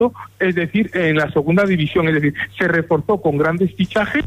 es decir, en la segunda división, es decir, se reforzó con grandes fichajes.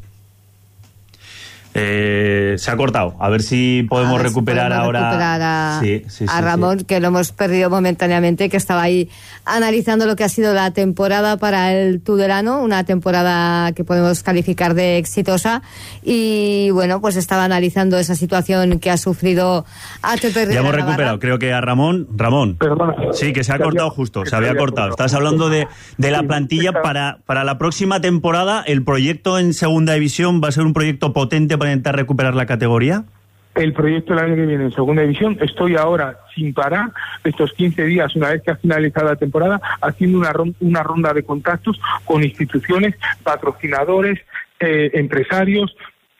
Se ha cortado. A ver si podemos recuperar ahora a Ramón, que lo hemos perdido momentáneamente, que estaba ahí analizando lo que ha sido la temporada para el Tudelano, una temporada que podemos calificar de exitosa, y bueno, pues estaba analizando esa situación que ha sufrido ATP. Ya hemos recuperado, creo que a Ramón. Perdona. Sí, que se ha cortado justo, se había cortado. Estás hablando de la plantilla para la próxima temporada. ¿El proyecto en segunda división va a ser un proyecto potente para intentar recuperar la categoría? El proyecto del año que viene en segunda división, estoy ahora sin parar estos 15 días, una vez que ha finalizado la temporada, haciendo una ronda de contactos con instituciones, patrocinadores, empresarios,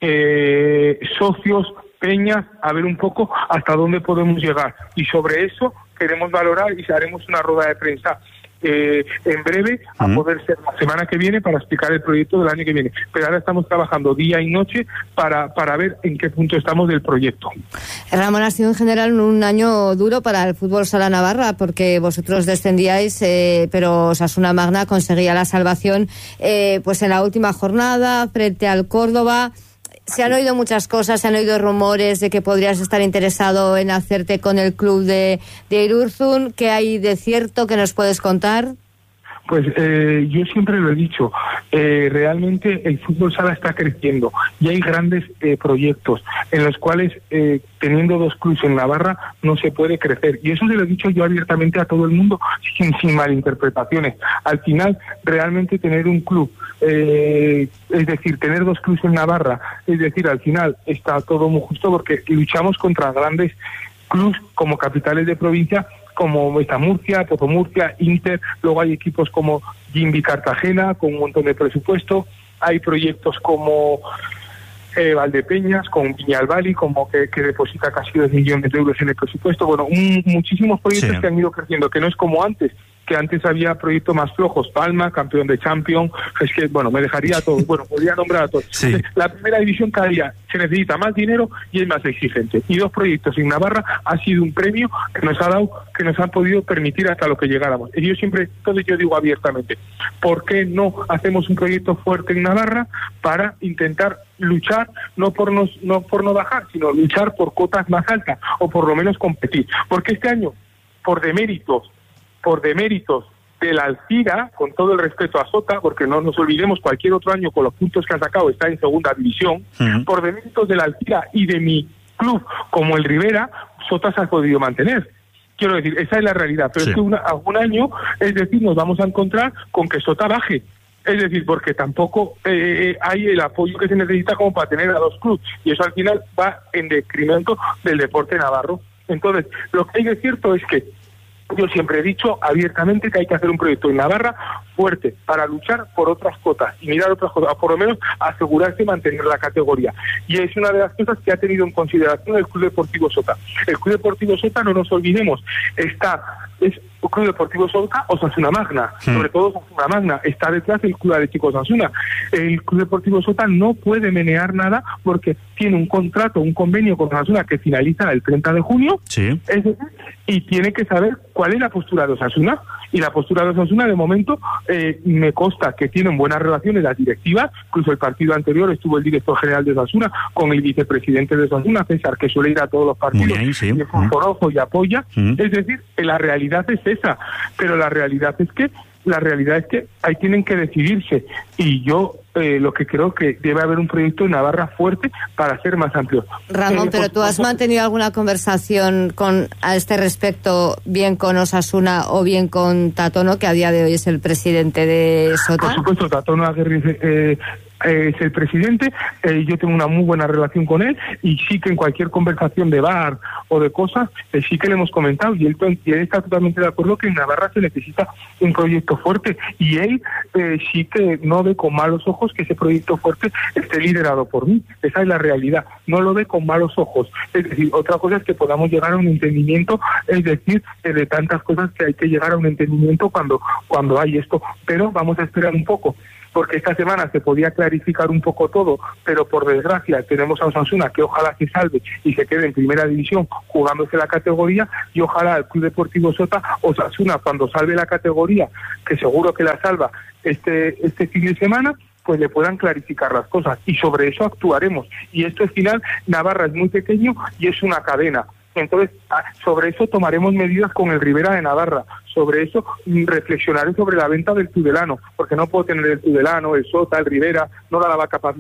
socios, peñas, a ver un poco hasta dónde podemos llegar. Y sobre eso queremos valorar y haremos una rueda de prensa en breve, a poder ser la semana que viene, para explicar el proyecto del año que viene. Pero ahora estamos trabajando día y noche para ver en qué punto estamos del proyecto. Ramón, ha sido en general un año duro para el fútbol sala Navarra, porque vosotros descendíais, pero Osasuna Magna conseguía la salvación pues en la última jornada frente al Córdoba. Se han oído muchas cosas, se han oído rumores de que podrías estar interesado en hacerte con el club de Irurzun. ¿Qué hay de cierto que nos puedes contar? Pues yo siempre lo he dicho, realmente el fútbol sala está creciendo y hay grandes proyectos en los cuales teniendo 2 clubes en Navarra no se puede crecer, y eso se lo he dicho yo abiertamente a todo el mundo sin malinterpretaciones. Al final, realmente tener un club, es decir, tener 2 clubes en Navarra, es decir, al final está todo muy justo, porque luchamos contra grandes clubes como capitales de provincia, como está Murcia, Toto Murcia, Inter. Luego hay equipos como Jimby Cartagena con un montón de presupuesto. Hay proyectos como Valdepeñas, con Viñalbali, como que deposita casi 2 millones de euros en el presupuesto. Bueno, muchísimos proyectos que han ido creciendo, que no es como antes, que antes había proyectos más flojos. Palma, campeón de Champions, es que, bueno, me dejaría a todos, bueno, podría nombrar a todos. Sí. La primera división cada día se necesita más dinero y es más exigente. Y 2 proyectos en Navarra ha sido un premio que nos ha dado, que nos han podido permitir hasta lo que llegáramos. Y yo siempre, entonces yo digo abiertamente, ¿por qué no hacemos un proyecto fuerte en Navarra para intentar luchar, no por no bajar, sino luchar por cotas más altas, o por lo menos competir? Porque este año, por deméritos de la Alcira, con todo el respeto a Sota, porque no nos olvidemos, cualquier otro año con los puntos que ha sacado está en segunda división, por deméritos de la Alcira y de mi club como el Rivera, Sota se ha podido mantener. Quiero decir, esa es la realidad, pero es que algún año, es decir, nos vamos a encontrar con que Sota baje. Es decir, porque tampoco hay el apoyo que se necesita como para tener a 2 clubes, y eso al final va en detrimento del deporte navarro. Entonces, lo que hay de cierto es que yo siempre he dicho abiertamente que hay que hacer un proyecto en Navarra fuerte para luchar por otras cotas y mirar otras cosas, por lo menos asegurarse de mantener la categoría. Y es una de las cosas que ha tenido en consideración el Club Deportivo Sota. El Club Deportivo Sota, no nos olvidemos, es el Club Deportivo Sota, Osasuna Magna, sobre todo Osasuna Magna, está detrás del Club Atlético Osasuna. El Club Deportivo Sota no puede menear nada porque tiene un contrato, un convenio con Osasuna que finaliza el 30 de junio, es decir, y tiene que saber cuál es la postura de Osasuna. Y la postura de Osasuna, de momento, me consta que tienen buenas relaciones las directivas. Incluso el partido anterior estuvo el director general de Osasuna con el vicepresidente de Osasuna, César, que suele ir a todos los partidos, y es un forojo y apoya. Es decir, la realidad es esa, pero la realidad es que ahí tienen que decidirse, y yo lo que creo que debe haber un proyecto en Navarra fuerte para ser más amplio. Ramón, pero tú has mantenido alguna conversación a este respecto, bien con Osasuna o bien con Tatono, que a día de hoy es el presidente de Sota? Por supuesto, Tatono Aguirre es el presidente, yo tengo una muy buena relación con él, y sí que en cualquier conversación de bar o de cosas, sí que le hemos comentado, y él está totalmente de acuerdo que en Navarra se necesita un proyecto fuerte, y él sí que no ve con malos ojos que ese proyecto fuerte esté liderado por mí. Esa es la realidad, no lo ve con malos ojos. Es decir, otra cosa es que podamos llegar a un entendimiento, es decir, de tantas cosas que hay que llegar a un entendimiento cuando hay esto, pero vamos a esperar un poco. porque esta semana se podía clarificar un poco todo, pero por desgracia tenemos a Osasuna, que ojalá se salve y se quede en primera división jugándose la categoría, y ojalá el Club Deportivo Osasuna, cuando salve la categoría, que seguro que la salva este fin de semana, pues le puedan clarificar las cosas, y sobre eso actuaremos. Y esto al final, Navarra es muy pequeño y es una cadena. Entonces, sobre eso tomaremos medidas con el Ribera de Navarra. Sobre eso reflexionaré sobre la venta del Tudelano, porque no puedo tener el Tudelano, el Sota, el Ribera, no da la vaca para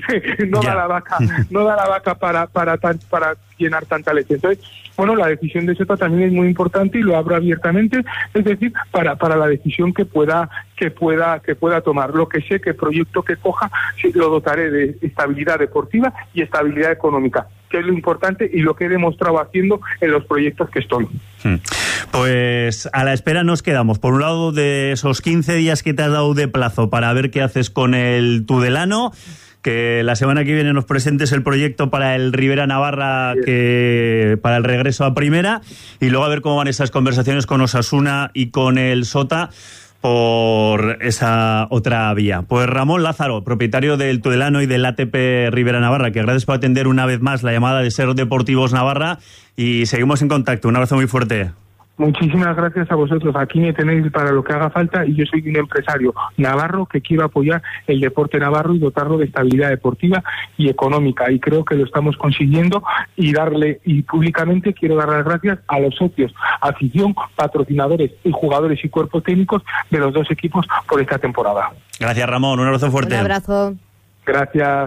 para llenar tanta leche. Entonces, bueno, la decisión de Sota también es muy importante y lo abro abiertamente, es decir, para la decisión que pueda tomar. Lo que sé que el proyecto que coja lo dotaré de estabilidad deportiva y estabilidad económica, que es lo importante y lo que he demostrado haciendo en los proyectos que estoy. Pues a la espera nos quedamos. Por un lado, de esos 15 días que te has dado de plazo para ver qué haces con el Tudelano, que la semana que viene nos presentes el proyecto para el Ribera Navarra, que para el regreso a primera, y luego a ver cómo van esas conversaciones con Osasuna y con el Sota por esa otra vía. Pues Ramón Lázaro, propietario del Tudelano y del ATP Ribera Navarra, que gracias por atender una vez más la llamada de Ser Deportivos Navarra, y seguimos en contacto. Un abrazo muy fuerte. Muchísimas gracias a vosotros. Aquí me tenéis para lo que haga falta, y yo soy un empresario navarro que quiero apoyar el deporte navarro y dotarlo de estabilidad deportiva y económica, y creo que lo estamos consiguiendo, y públicamente quiero dar las gracias a los socios, afición, patrocinadores y jugadores y cuerpos técnicos de los dos equipos por esta temporada. Gracias, Ramón. Un abrazo fuerte. Un abrazo. Gracias.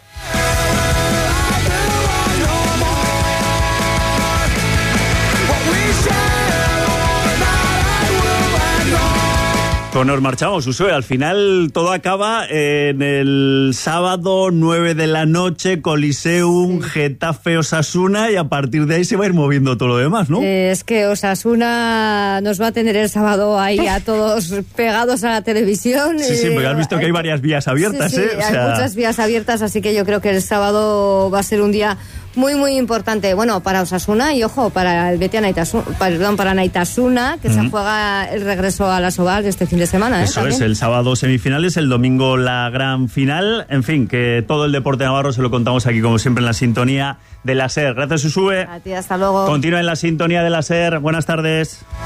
Pues nos marchamos, Usue. Al final todo acaba en el sábado 9 de la noche, Coliseum, Getafe, Osasuna, y a partir de ahí se va a ir moviendo todo lo demás, ¿no? Es que Osasuna nos va a tener el sábado ahí a todos pegados a la televisión. Sí, porque has visto que hay varias vías abiertas, sí, hay muchas vías abiertas, así que yo creo que el sábado va a ser un día muy, muy importante. Bueno, para Osasuna y, ojo, para el Betia Naitasuna, para Naitasuna, que se juega el regreso a la Soval este fin de semana. Eso también. es, el sábado semifinales, el domingo la gran final. En fin, que todo el deporte navarro se lo contamos aquí, como siempre, en la sintonía de la SER. Gracias, Usue. A ti, hasta luego. Continúa en la sintonía de la SER. Buenas tardes.